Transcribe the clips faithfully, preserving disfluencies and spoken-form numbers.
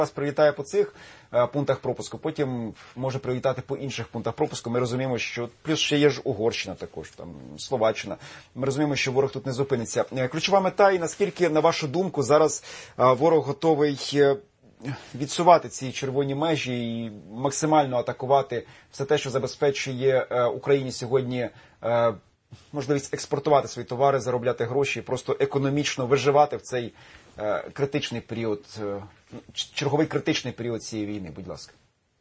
Вас привітає по цих е, пунктах пропуску, потім може привітати по інших пунктах пропуску. Ми розуміємо, що плюс ще є ж Угорщина також, там Словаччина. Ми розуміємо, що ворог тут не зупиниться. Е, ключова мета і наскільки, на вашу думку, зараз е, ворог готовий е, відсувати ці червоні межі і максимально атакувати все те, що забезпечує е, Україні сьогодні е, можливість експортувати свої товари, заробляти гроші і просто економічно виживати в цей е, критичний період, е, черговий критичний період цієї війни, будь ласка.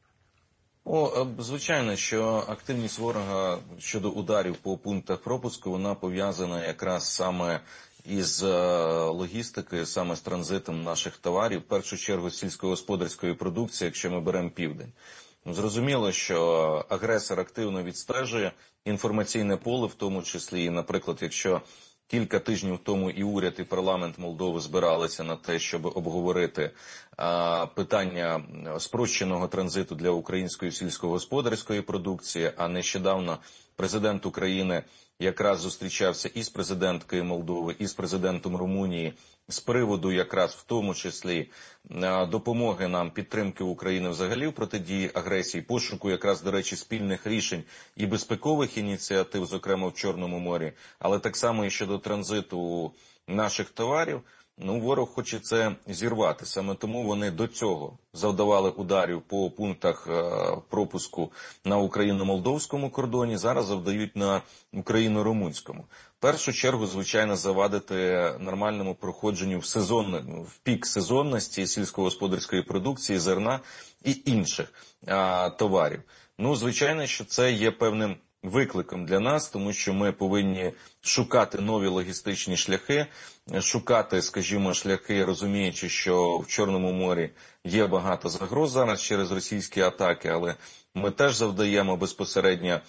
О, звичайно, що активність ворога щодо ударів по пунктах пропуску, вона пов'язана якраз саме із логістики, саме з транзитом наших товарів, в першу чергу сільськогосподарської продукції, якщо ми беремо південь. Зрозуміло, що агресор активно відстежує інформаційне поле, в тому числі, і, наприклад, якщо кілька тижнів тому і уряд, і парламент Молдови збиралися на те, щоб обговорити а, питання спрощеного транзиту для української сільськогосподарської продукції, а нещодавно президент України якраз зустрічався і з президенткою Молдови, і з президентом Румунії з приводу якраз в тому числі допомоги нам, підтримки України взагалі в протидії агресії, пошуку якраз, до речі, спільних рішень і безпекових ініціатив, зокрема в Чорному морі, але так само і щодо транзиту наших товарів. Ну, ворог хоче це зірвати. Саме тому вони до цього завдавали ударів по пунктах пропуску на україно-молдовському кордоні, зараз завдають на україно-румунському. В першу чергу, звичайно, завадити нормальному проходженню в, сезон, в пік сезонності сільськогосподарської продукції, зерна і інших а, товарів. Ну, звичайно, що це є певним викликом для нас, тому що ми повинні шукати нові логістичні шляхи, шукати, скажімо, шляхи, розуміючи, що в Чорному морі є багато загроз зараз через російські атаки, але ми теж завдаємо безпосередньо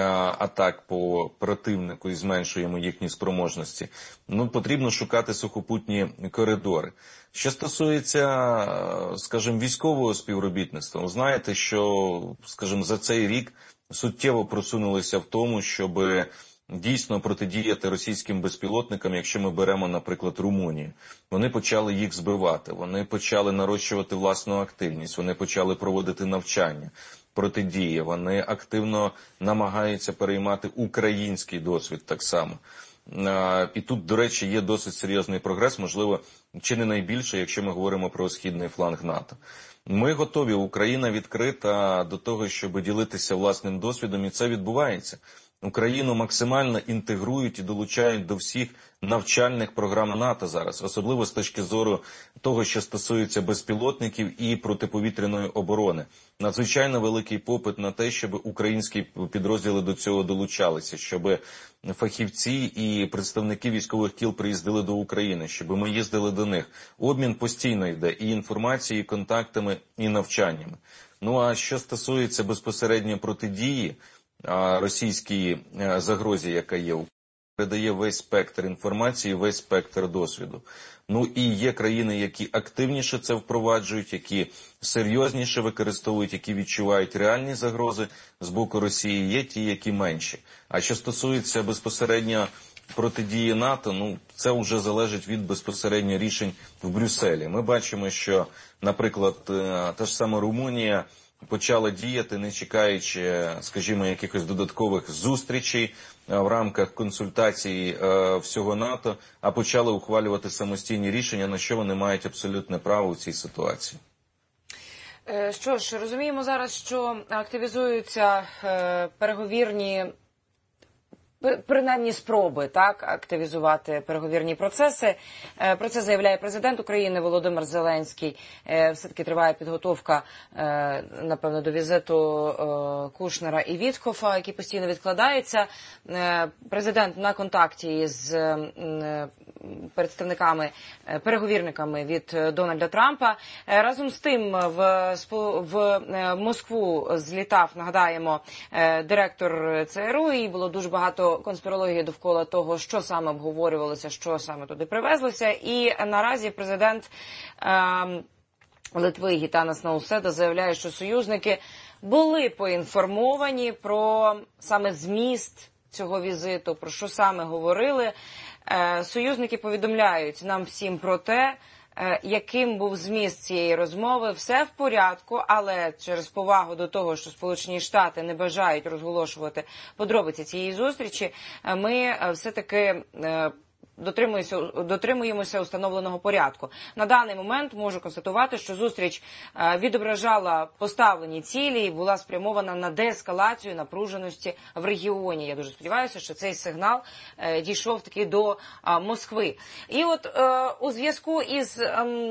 атак по противнику і зменшуємо їхні спроможності. Ну, потрібно шукати сухопутні коридори. Що стосується, скажімо, військового співробітництва, знаєте, що, скажімо, за цей рік суттєво просунулися в тому, щоб дійсно протидіяти російським безпілотникам, якщо ми беремо, наприклад, Румунію. Вони почали їх збивати, вони почали нарощувати власну активність, вони почали проводити навчання, протидії, вони активно намагаються переймати український досвід так само. І тут, до речі, є досить серйозний прогрес, можливо, чи не найбільше, якщо ми говоримо про східний фланг НАТО. Ми готові, Україна відкрита до того, щоб ділитися власним досвідом, і це відбувається. Україну максимально інтегрують і долучають до всіх навчальних програм НАТО зараз, особливо з точки зору того, що стосується безпілотників і протиповітряної оборони. Надзвичайно великий попит на те, щоб українські підрозділи до цього долучалися, щоб фахівці і представники військових кіл приїздили до України, щоб ми їздили до них. Обмін постійно йде і інформацією, і контактами, і навчаннями. Ну а що стосується безпосередньо протидії російській загрозі, яка є, передає весь спектр інформації, весь спектр досвіду. Ну і є країни, які активніше це впроваджують, які серйозніше використовують, які відчувають реальні загрози з боку Росії, є ті, які менші. А що стосується безпосередньо протидії НАТО, ну це вже залежить від безпосередньо рішень в Брюсселі. Ми бачимо, що, наприклад, та ж сама Румунія почала діяти, не чекаючи, скажімо, якихось додаткових зустрічей в рамках консультацій всього НАТО, а почали ухвалювати самостійні рішення, на що вони мають абсолютне право в цій ситуації. Що ж, розуміємо зараз, що активізуються переговірні, принаймні спроби, так, активізувати переговірні процеси. Про це заявляє президент України Володимир Зеленський. Все-таки триває підготовка, напевно, до візиту Кушнера і Віткофа, який постійно відкладається. Президент на контакті з представниками, переговірниками від Дональда Трампа. Разом з тим в, в Москву злітав, нагадаємо, директор ЦРУ, і було дуже багато конспірології довкола того, що саме обговорювалося, що саме туди привезлося. І наразі президент е, Литви Гітанас Науседа заявляє, що союзники були поінформовані про саме зміст цього візиту, про що саме говорили. Е, союзники повідомляють нам всім про те, яким був зміст цієї розмови. Все в порядку, але через повагу до того, що Сполучені Штати не бажають розголошувати подробиці цієї зустрічі, ми все-таки Дотримуємося, дотримуємося установленого порядку. На даний момент можу констатувати, що зустріч відображала поставлені цілі і була спрямована на деескалацію напруженості в регіоні. Я дуже сподіваюся, що цей сигнал дійшов таки до Москви. І от у зв'язку із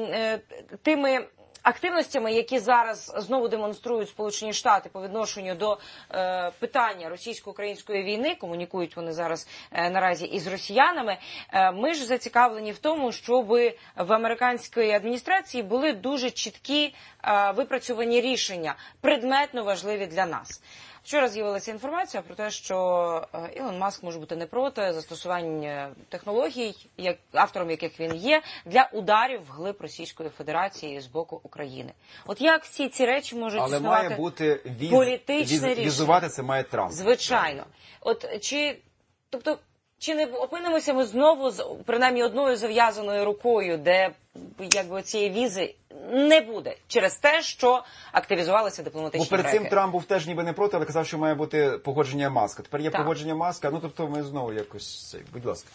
тими активностями, які зараз знову демонструють Сполучені Штати по відношенню до е, питання російсько-української війни, комунікують вони зараз е, наразі із росіянами, е, ми ж зацікавлені в тому, щоб в американській адміністрації були дуже чіткі е, випрацьовані рішення, предметно важливі для нас. Вчора з'явилася інформація про те, що Ілон Маск може бути не проти застосування технологій, як, автором яких він є, для ударів вглиб Російської Федерації з боку України. От як всі ці речі можуть Але існувати має бути віз, політичне віз, рішення? візувати це має Трамп. Звичайно. От чи, тобто, чи не опинимося ми знову з принаймні одною зав'язаною рукою, де якби цієї візи не буде через те, що активізувалися дипломатичні Бо перед греки. цим Трамп був теж ніби не проти, але казав, що має бути погодження Маска. Тепер є Так. погодження Маска, ну тобто ми знову якось, цей, будь ласка.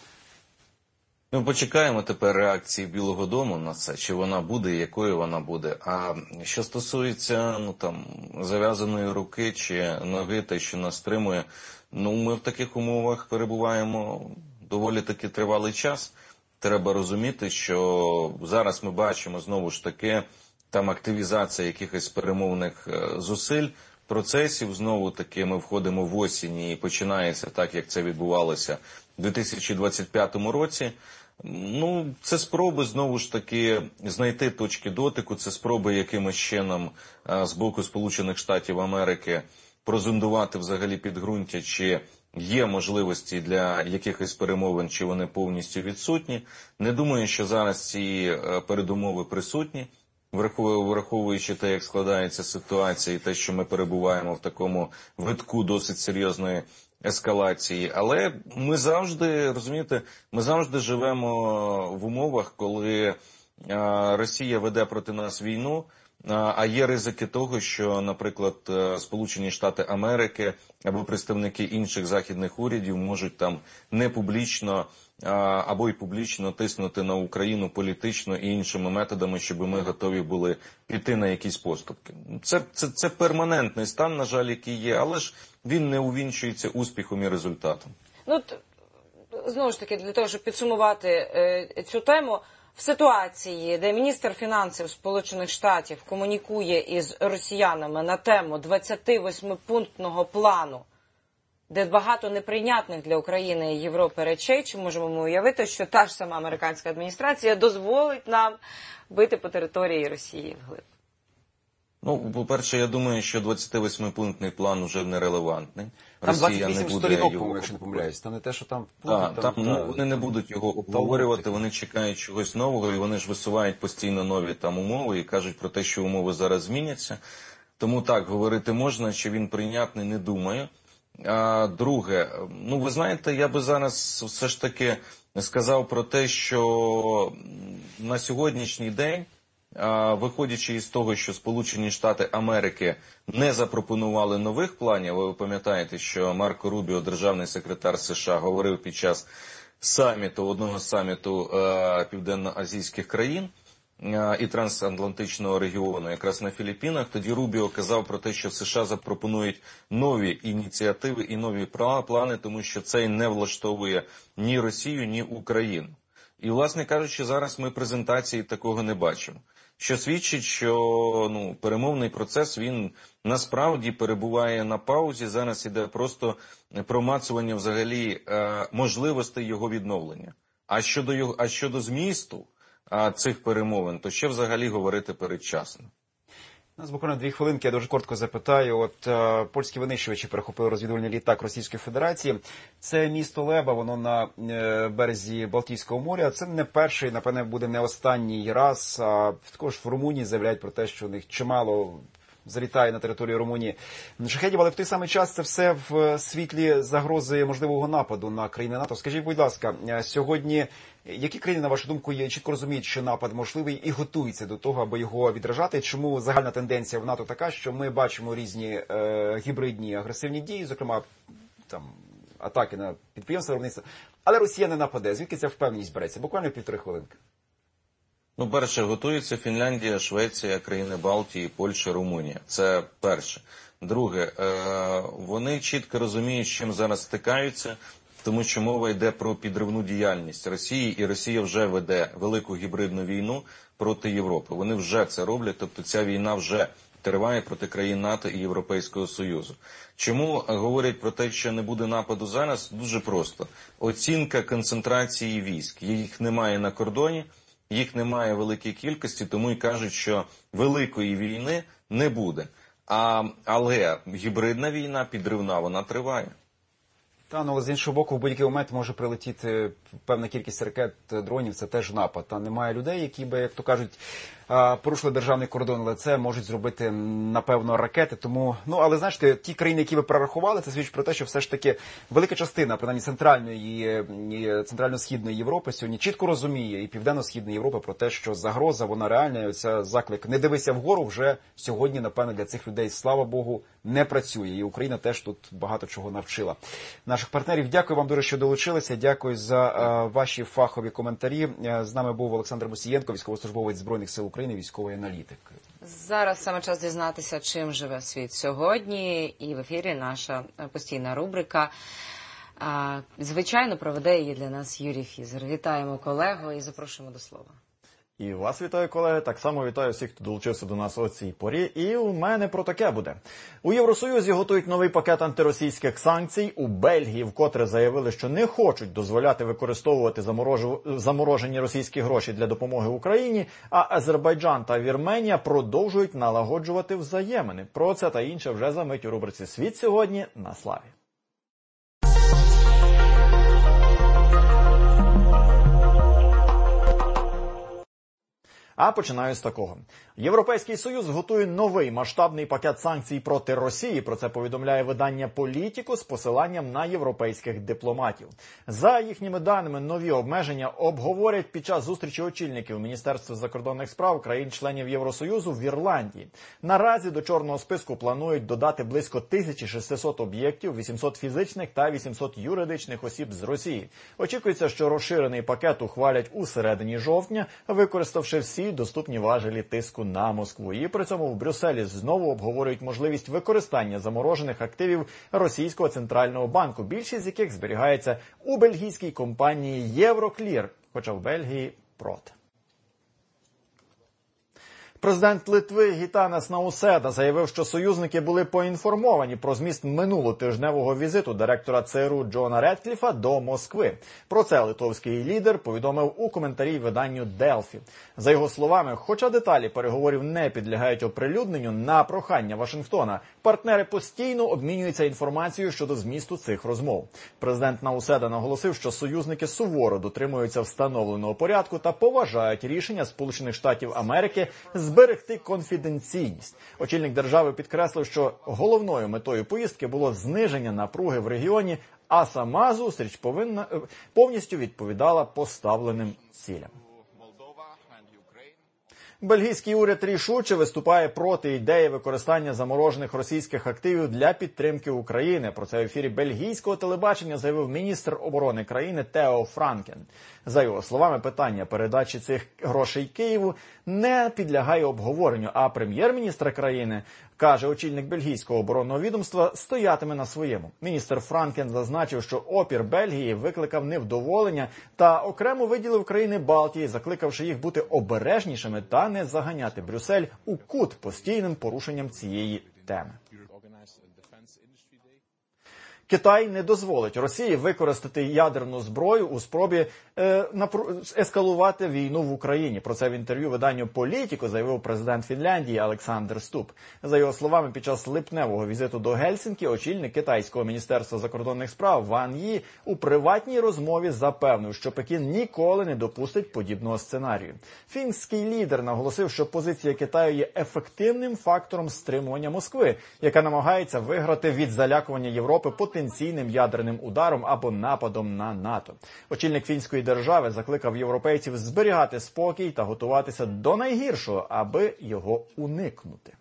Ми почекаємо тепер реакції Білого дому на це, чи вона буде, якою вона буде. А що стосується ну там зав'язаної руки чи ноги, те, що нас стримує, ну ми в таких умовах перебуваємо доволі таки тривалий час. Треба розуміти, що зараз ми бачимо знову ж таки там активізація якихось перемовних зусиль, процесів. Знову таки ми входимо в осінь і починається так, як це відбувалося в дві тисячі двадцять п'ятому році. Ну, це спроби знову ж таки знайти точки дотику, це спроби якимось чином з боку Сполучених Штатів Америки прозондувати взагалі підґрунтя, чи є можливості для якихось перемовин, чи вони повністю відсутні. Не думаю, що зараз ці передумови присутні, враховуючи те, як складається ситуація і те, що ми перебуваємо в такому витку досить серйозної ескалації. Але ми завжди, розумієте, ми завжди живемо в умовах, коли Росія веде проти нас війну, а є ризики того, що, наприклад, Сполучені Штати Америки або представники інших західних урядів можуть там не публічно або й публічно тиснути на Україну політично і іншими методами, щоб ми готові були піти на якісь поступки. Це, це, це перманентний стан, на жаль, який є, але ж він не увінчується успіхом і результатом. Ну, знову ж таки, для того, щоб підсумувати е, цю тему, в ситуації, де міністр фінансів Сполучених Штатів комунікує із росіянами на тему двадцятивосьмипунктного плану, де багато неприйнятних для України і Європи речей, чи можемо ми уявити, що та ж сама американська адміністрація дозволить нам бити по території Росії вглиб? Ну, по-перше, я думаю, що двадцятивосьмипунктний план вже нерелевантний. Там Росія двадцять вісім не буде сторінок, його... якщо не помиляюсь. Там не те, що там... Так, там, там, ну, вони не будуть його обговорювати, вони чекають чогось нового, і вони ж висувають постійно нові там умови і кажуть про те, що умови зараз зміняться. Тому так, говорити можна, що він прийнятний, не думаю. А друге, ну ви знаєте, я би зараз все ж таки сказав про те, що на сьогоднішній день, виходячи із того, що Сполучені Штати Америки не запропонували нових планів, ви пам'ятаєте, що Марко Рубіо, державний секретар США, говорив під час саміту, одного з саміту е, південно-азійських країн е, і трансатлантичного регіону, якраз на Філіппінах, тоді Рубіо казав про те, що США запропонують нові ініціативи і нові плани, тому що це не влаштовує ні Росію, ні Україну. І, власне кажучи, зараз ми презентації такого не бачимо. Що свідчить, що ну, перемовний процес, він насправді перебуває на паузі, зараз іде просто промацування взагалі е, можливостей його відновлення. А щодо, його, а щодо змісту е, цих перемовин, то ще взагалі говорити передчасно. У нас буквально дві хвилинки, я дуже коротко запитаю. От е, польські винищувачі перехопили розвідувальний літак Російської Федерації. Це місто Леба, воно на е, березі Балтійського моря. Це не перший, напевне, буде не останній раз. А також в Румунії заявляють про те, що у них чимало залітає на територію Румунії шахедів, але в той самий час це все в світлі загрози можливого нападу на країни НАТО. Скажіть, будь ласка, сьогодні які країни, на вашу думку, є, чітко розуміють, що напад можливий і готуються до того, аби його відражати? Чому загальна тенденція в НАТО така, що ми бачимо різні е, гібридні агресивні дії, зокрема там атаки на підприємства виробництва, але Росія не нападе? Звідки ця впевненість береться? Буквально півтори хвилинки. Ну, перше, готується Фінляндія, Швеція, країни Балтії, Польща, Румунія. Це перше. Друге, вони чітко розуміють, з чим зараз стикаються, тому що мова йде про підривну діяльність Росії, і Росія вже веде велику гібридну війну проти Європи. Вони вже це роблять, тобто ця війна вже триває проти країн НАТО і Європейського Союзу. Чому говорять про те, що не буде нападу зараз? Дуже просто. Оцінка концентрації військ. Їх немає на кордоні, їх немає в великій кількості, тому і кажуть, що великої війни не буде. А, але гібридна війна, підривна, вона триває. Та, ну, але з іншого боку, в будь-який момент може прилетіти певна кількість ракет, дронів, це теж напад. Та немає людей, які би, як то кажуть, порушили державний кордон, але це можуть зробити, напевно, ракети. Тому, ну, але, знаєте, ті країни, які ви перерахували, це свідчить про те, що все ж таки велика частина, принаймні, центральної і центрально-східної Європи сьогодні чітко розуміє, і південно-східної Європи, про те, що загроза, вона реальна, і оця заклик «не дивися вгору» вже сьогодні, напевно, для цих людей, слава Богу, не працює. І Україна теж тут багато чого навчила наших партнерів. Дякую вам дуже, що долучилися. Дякую за а, ваші фахові коментарі. З нами був Олександр Мусієнко, військовослужбовець Збройних сил України, військовий аналітик. Зараз саме час дізнатися, чим живе світ сьогодні. І в ефірі наша постійна рубрика. А, звичайно, проведе її для нас Юрій Фізер. Вітаємо колегу і запрошуємо до слова. І вас вітаю, колеги. Так само вітаю всіх, хто долучився до нас о цій порі. І у мене про таке буде. У Євросоюзі готують новий пакет антиросійських санкцій. У Бельгії вкотре заявили, що не хочуть дозволяти використовувати заморожені російські гроші для допомоги Україні, а Азербайджан та Вірменія продовжують налагоджувати взаємини. Про це та інше вже за мить у рубриці «Світ сьогодні» на Славі. А починаю з такого. Європейський Союз готує новий масштабний пакет санкцій проти Росії. Про це повідомляє видання «Політіко» з посиланням на європейських дипломатів. За їхніми даними, нові обмеження обговорять під час зустрічі очільників Міністерства закордонних справ країн-членів Євросоюзу в Ірландії. Наразі до чорного списку планують додати близько тисяча шістсот об'єктів, вісімсот фізичних та вісімсот юридичних осіб з Росії. Очікується, що розширений пакет ухвалять у середині жовтня, використавши всі доступні важелі тиску на Москву. І при цьому в Брюсселі знову обговорюють можливість використання заморожених активів Російського центрального банку, більшість з яких зберігається у бельгійській компанії Євроклір, хоча в Бельгії проти. Президент Литви Гітанас Науседа заявив, що союзники були поінформовані про зміст минулотижневого візиту директора ЦРУ Джона Редкліфа до Москви. Про це литовський лідер повідомив у коментарі виданню Делфі. За його словами, хоча деталі переговорів не підлягають оприлюдненню, на прохання Вашингтона партнери постійно обмінюються інформацією щодо змісту цих розмов. Президент Науседа наголосив, що союзники суворо дотримуються встановленого порядку та поважають рішення Сполучених Штатів Америки зберегти конфіденційність. Очільник держави підкреслив, що головною метою поїздки було зниження напруги в регіоні, а сама зустріч повинна повністю відповідала поставленим цілям. Бельгійський уряд рішуче виступає проти ідеї використання заморожених російських активів для підтримки України. Про це в ефірі бельгійського телебачення заявив міністр оборони країни Тео Франкен. За його словами, питання передачі цих грошей Києву не підлягає обговоренню, а прем'єр-міністр країни, каже очільник бельгійського оборонного відомства, стоятиме на своєму. Міністр Франкен зазначив, що опір Бельгії викликав невдоволення та окремо виділив країни Балтії, закликавши їх бути обережнішими та не заганяти Брюссель у кут постійним порушенням цієї теми. Китай не дозволить Росії використати ядерну зброю у спробі е, ескалувати війну в Україні. Про це в інтерв'ю виданню «Політіко» заявив президент Фінляндії Олександр Ступ. За його словами, під час липневого візиту до Гельсінкі очільник китайського міністерства закордонних справ Ван Ї у приватній розмові запевнив, що Пекін ніколи не допустить подібного сценарію. Фінський лідер наголосив, що позиція Китаю є ефективним фактором стримування Москви, яка намагається виграти від залякування Європи потенційним ядерним ударом або нападом на НАТО. Очільник фінської держави закликав європейців зберігати спокій та готуватися до найгіршого, аби його уникнути.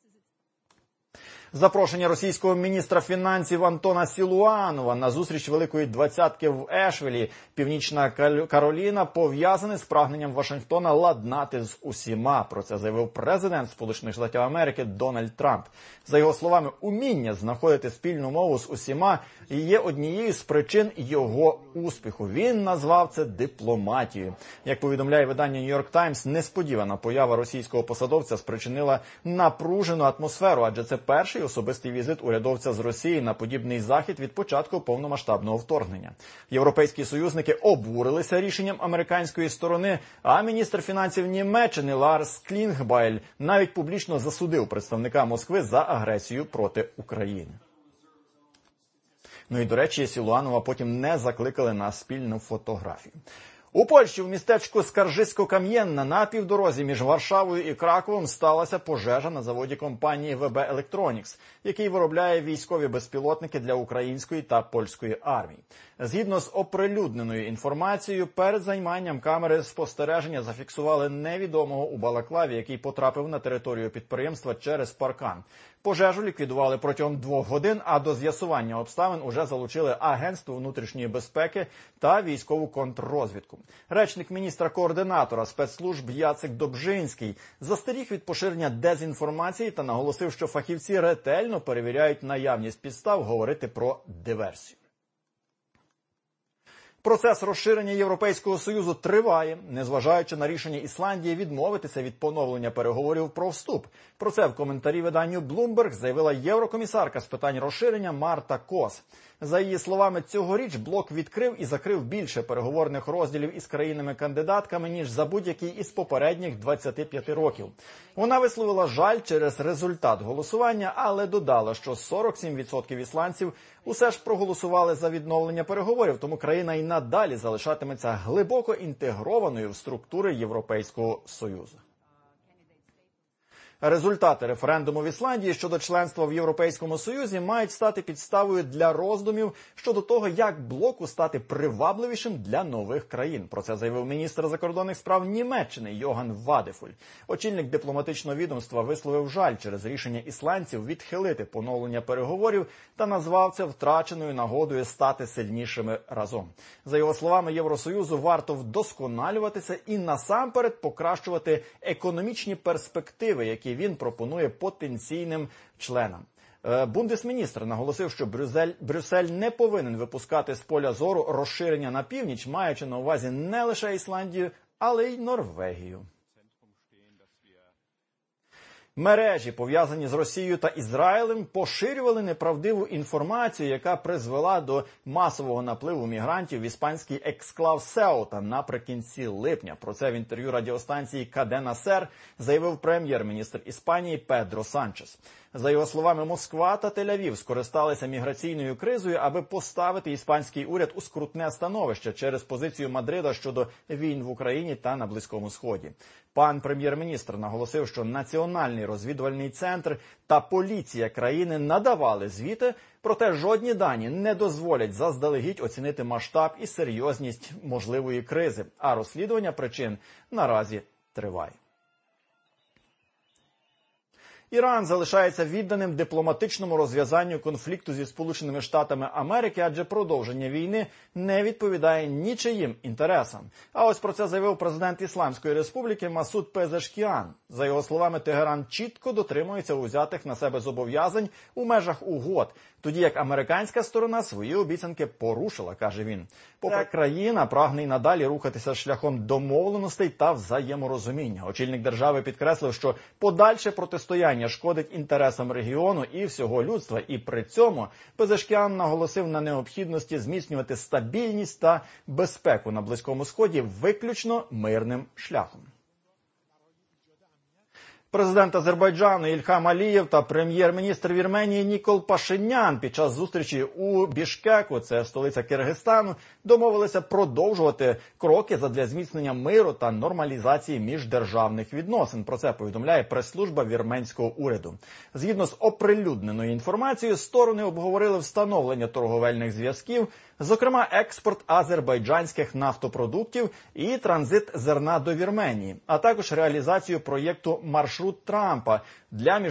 Запрошення російського міністра фінансів Антона Сілуанова на зустріч Великої двадцятки в Ешвілі, Північна Кароліна, пов'язане з прагненням Вашингтона ладнати з усіма. Про це заявив президент Сполучених Штатів Америки Дональд Трамп. За його словами, уміння знаходити спільну мову з усіма є однією з причин його успіху. Він назвав це дипломатією. Як повідомляє видання «Нью-Йорк Таймс», несподівана поява російського посадовця спричинила напружену атмосферу, адже це перший особистий візит урядовця з Росії на подібний захід від початку повномасштабного вторгнення. Європейські союзники обурилися рішенням американської сторони, а міністр фінансів Німеччини Ларс Клінгбайль навіть публічно засудив представника Москви за агресію проти України. Ну і, до речі, Сілуанова потім не закликали на спільну фотографію. У Польщі в містечку Скаржисько-Кам'єнна на півдорозі між Варшавою і Краковом сталася пожежа на заводі компанії ве бе Electronics, який виробляє військові безпілотники для української та польської армій. Згідно з оприлюдненою інформацією, перед займанням камери спостереження зафіксували невідомого у балаклаві, який потрапив на територію підприємства через паркан. Пожежу ліквідували протягом двох годин, а до з'ясування обставин уже залучили Агентство внутрішньої безпеки та військову контррозвідку. Речник міністра-координатора спецслужб Яцек Добжинський застеріг від поширення дезінформації та наголосив, що фахівці ретельно перевіряють наявність підстав говорити про диверсію. Процес розширення Європейського Союзу триває, незважаючи на рішення Ісландії відмовитися від поновлення переговорів про вступ. Про це в коментарі виданню Bloomberg заявила єврокомісарка з питань розширення Марта Кос. За її словами, цьогоріч блок відкрив і закрив більше переговорних розділів із країнами-кандидатками, ніж за будь-який із попередніх двадцяти п'яти років. Вона висловила жаль через результат голосування, але додала, що сорок сім відсотків ісландців усе ж проголосували за відновлення переговорів, тому країна і надалі залишатиметься глибоко інтегрованою в структури Європейського Союзу. Результати референдуму в Ісландії щодо членства в Європейському Союзі мають стати підставою для роздумів щодо того, як блоку стати привабливішим для нових країн. Про це заявив міністр закордонних справ Німеччини Йоган Вадефуль. Очільник дипломатичного відомства висловив жаль через рішення ісландців відхилити поновлення переговорів та назвав це втраченою нагодою стати сильнішими разом. За його словами, Євросоюзу варто вдосконалюватися і насамперед покращувати економічні перспективи, які він пропонує потенційним членам. Бундесміністр наголосив, що Брюссель, Брюссель не повинен випускати з поля зору розширення на північ, маючи на увазі не лише Ісландію, але й Норвегію. Мережі, пов'язані з Росією та Ізраїлем, поширювали неправдиву інформацію, яка призвела до масового напливу мігрантів в іспанський ексклав Сеута наприкінці липня. Про це в інтерв'ю радіостанції «Кадена Сер» заявив прем'єр-міністр Іспанії Педро Санчес. За його словами, Москва та Тель-Авів скористалися міграційною кризою, аби поставити іспанський уряд у скрутне становище через позицію Мадрида щодо війн в Україні та на Близькому Сході. Пан прем'єр-міністр наголосив, що Національний розвідувальний центр та поліція країни надавали звіти, проте жодні дані не дозволять заздалегідь оцінити масштаб і серйозність можливої кризи, а розслідування причин наразі триває. Іран залишається відданим дипломатичному розв'язанню конфлікту зі Сполученими Штатами Америки, адже продовження війни не відповідає нічиїм інтересам. А ось про це заявив президент Ісламської Республіки Масуд Пезешкіан. За його словами, Тегеран чітко дотримується узятих на себе зобов'язань у межах угод, тоді як американська сторона свої обіцянки порушила, каже він. Попри країна прагне й надалі рухатися шляхом домовленостей та взаєморозуміння. Очільник держави підкреслив, що подальше протистояння питання шкодить інтересам регіону і всього людства. І при цьому Пезешкіан наголосив на необхідності зміцнювати стабільність та безпеку на Близькому Сході виключно мирним шляхом. Президент Азербайджану Ільхам Алієв та прем'єр-міністр Вірменії Нікол Пашинян під час зустрічі у Бішкеку, це столиця Киргизстану, домовилися продовжувати кроки задля зміцнення миру та нормалізації міждержавних відносин. Про це повідомляє прес-служба вірменського уряду. Згідно з оприлюдненою інформацією, сторони обговорили встановлення торговельних зв'язків, зокрема експорт азербайджанських нафтопродуктів і транзит зерна до Вірменії, а також реалізацію проєкту «Маршрут Трампа» для між